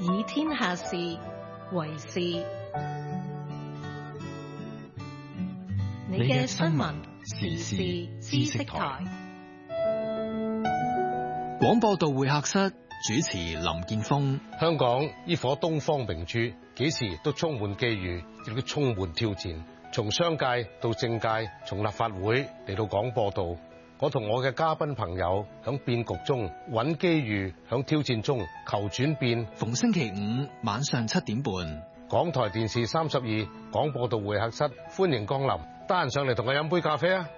以天下事為事。你嘅新聞時事知識台， 廣播道會客室主持林建峰。 香港呢顆東方明珠，幾時都充滿機遇，亦都充滿挑戰。從商界到政界，從立法會嚟到廣播道，我同我嘅嘉賓朋友響變局中揾機遇，響挑戰中求轉變。 逢星期五晚上7點半， 港台電視32廣播道會客室，歡迎光臨。得閒上嚟同我飲杯咖啡啊！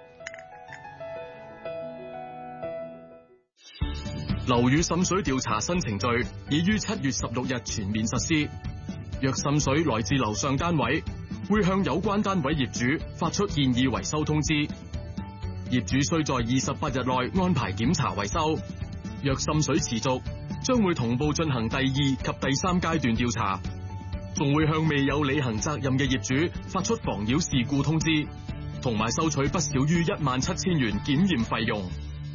樓宇滲水調查新程序已於7月16日全面實施。若滲水來自樓上單位，會向有關單位業主發出建議維修通知。業主須在28日內安排檢查維修。若滲水持續，將會同步進行第2及第3階段調查，仲會向未有履行責任嘅業主發出妨擾事故通知，同埋收取不少於17000元檢驗費用。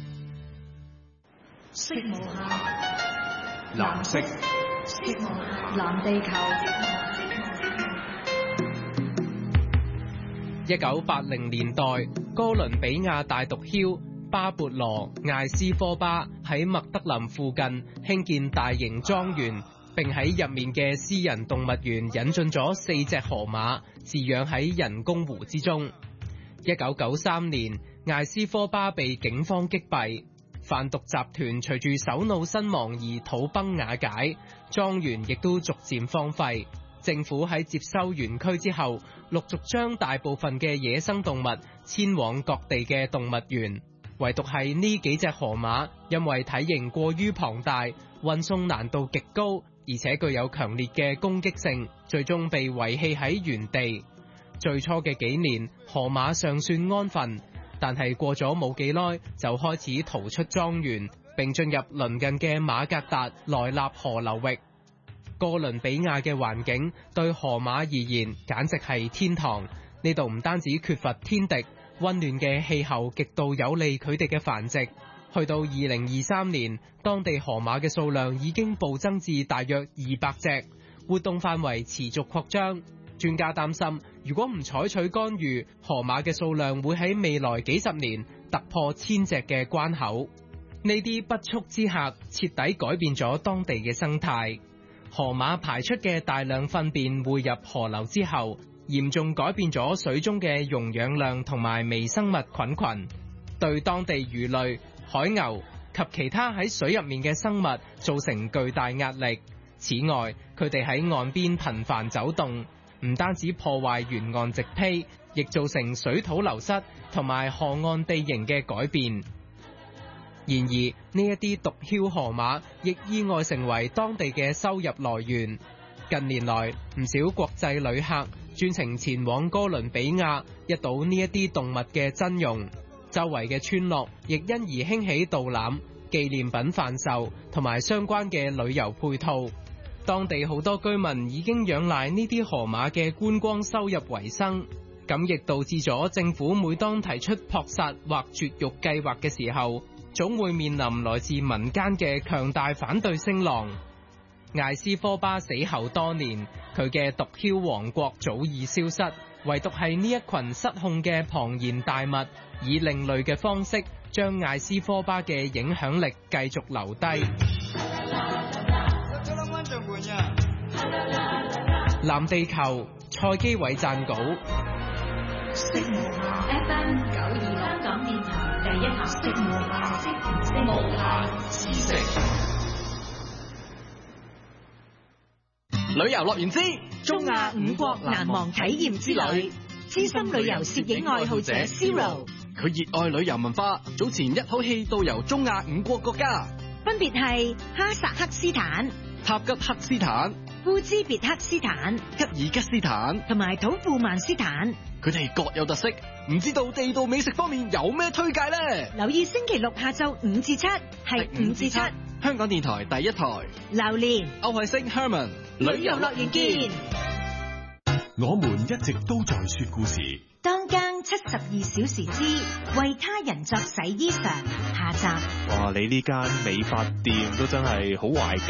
色無限， 藍色， 色無限，藍地球。 1980年代，哥倫比亞大毒梟巴勃羅艾斯科巴喺麥德林附近興建大型莊園，並喺入面嘅私人動物園引進咗4隻河馬，飼養喺人工湖之中。1993年，艾斯科巴被警方擊斃，販毒集團隨住首腦身亡而土崩瓦解，莊園亦都逐漸荒廢。政府喺接收園區之後，陸續將大部分嘅野生動物遷往各地嘅動物園，唯獨係呢幾隻河馬，因為體型過於龐大，運送難度極高，而且具有強烈嘅攻擊性，最終被遺棄喺原地。最初嘅幾年，河馬尚算安分，但係過咗冇幾耐，就開始逃出莊園，並進入鄰近嘅馬格達萊納河流域。哥倫比亞嘅環境對河馬而言簡直係天堂，呢度唔單止缺乏天敵，溫暖嘅氣候極度有利佢哋嘅繁殖。去到2023年，當地河馬嘅數量已經暴增至大約200隻，活動範圍持續擴張。專家擔心，如果唔採取干預，河馬嘅數量會喺未來幾十年突破1000隻嘅關口。呢啲不速之客徹底改變咗當地嘅生態。河馬排出嘅大量糞便匯入河流之後，嚴重改變咗水中嘅溶氧量同埋微生物菌群，對當地魚類、海牛及其他喺水入面嘅生物造成巨大壓力。此外，佢哋喺岸邊頻繁走動，唔單止破壞沿岸植被，亦造成水土流失同埋河岸地形嘅改變。然而，呢一啲毒梟河馬亦意外成為當地嘅收入來源。近年來，唔少國際旅客專程前往哥倫比亞，一睹呢一啲動物嘅真容。周圍嘅村落亦因而興起導覽、紀念品販售同埋相關嘅旅遊配套。當地好多居民已經仰賴呢啲河馬嘅觀光收入為生，咁亦導致咗政府每當提出撲殺或絕育計劃嘅時候，總會面臨來自民間嘅強大反對聲浪。艾斯科巴死後多年，佢嘅毒梟王國早已消失，唯獨係呢一群失控嘅龐然大物，以另類嘅方式將艾斯科巴嘅影響力繼續留低。藍地球，蔡基偉撰稿。 色無限 FM 92香港電台第一台，色無限知識。 旅遊樂園之中亞5國難忘體驗之旅，資深旅遊攝影愛好者 Zero， 佢熱愛旅遊文化，早前一口氣導遊中亞5國國家， 分別係哈薩克斯坦、 塔吉克斯坦、 烏茲別克斯坦、 吉爾吉斯坦同埋土庫曼斯坦。 佢哋各有特色，唔知道地道美食方面有咩推介呢？ 留意星期6下晝5至7，係5至7。 香港電台第一台， 榴蓮、 歐海星 Herman， 旅遊樂園見。 我們一直都在說故事。 當更72小時之為他人作洗衣裳下集。 哇！你呢間美髮店都真係好懷舊。